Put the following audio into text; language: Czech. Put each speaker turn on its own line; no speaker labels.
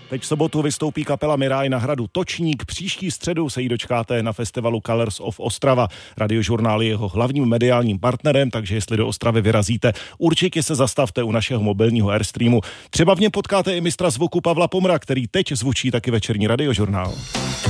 Teď v sobotu vystoupí kapela Miráj na hradu Točník. Příští středu se jí dočkáte na festivalu Colors of Ostrava. Radiožurnál je jeho hlavním mediálním partnerem, takže jestli do Ostravy vyrazíte, určitě se zastavte u našeho mobilního Airstreamu. Třeba v něm potkáte i mistra zvuku Pavla Pomra, který teď zvučí taky večerní Radiožurnál.